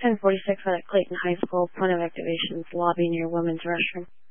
1046 at Clayton High School, point of activations, lobby near women's restroom.